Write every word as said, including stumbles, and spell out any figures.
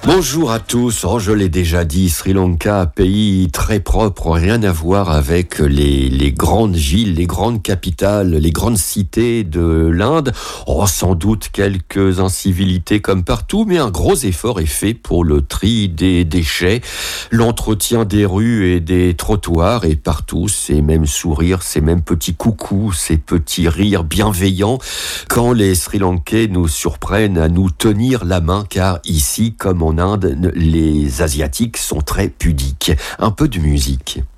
Bonjour à tous. Oh, je l'ai déjà dit, Sri Lanka, pays très propre, rien à voir avec les, les grandes villes, les grandes capitales, les grandes cités de l'Inde. Oh, sans doute quelques incivilités comme partout, mais un gros effort est fait pour le tri des déchets, l'entretien des rues et des trottoirs, et partout ces mêmes sourires, ces mêmes petits coucous, ces petits rires bienveillants quand les Sri Lankais nous surprennent à nous tenir la main, car ici, comme en Inde, les Asiatiques sont très pudiques. Un peu de musique.